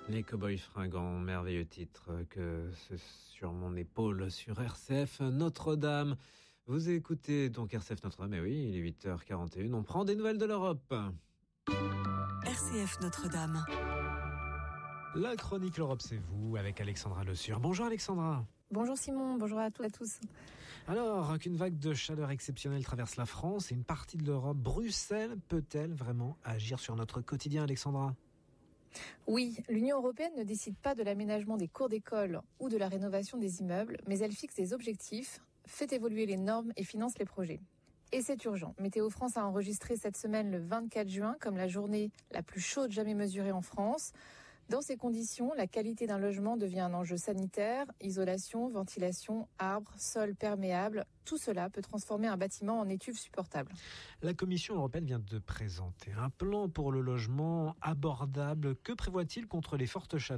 Les Cowboys Fringants, merveilleux titre que c'est sur mon épaule sur RCF Notre-Dame. Vous écoutez donc RCF Notre-Dame, et oui, il est 8h41, on prend des nouvelles de l'Europe. RCF Notre-Dame. La chronique L'Europe, c'est vous, avec Alexandra Le Sur. Bonjour Alexandra. Bonjour Simon, bonjour à toutes et à tous. Alors, qu'une vague de chaleur exceptionnelle traverse la France et une partie de l'Europe, Bruxelles peut-elle vraiment agir sur notre quotidien, Alexandra ? Oui, l'Union européenne ne décide pas de l'aménagement des cours d'école ou de la rénovation des immeubles, mais elle fixe des objectifs, fait évoluer les normes et finance les projets. Et c'est urgent. Météo France a enregistré cette semaine le 24 juin comme la journée la plus chaude jamais mesurée en France. Dans ces conditions, la qualité d'un logement devient un enjeu sanitaire, isolation, ventilation, arbres, sol perméable. Tout cela peut transformer un bâtiment en étuve supportable. La Commission européenne vient de présenter un plan pour le logement abordable. Que prévoit-il contre les fortes chaleurs ?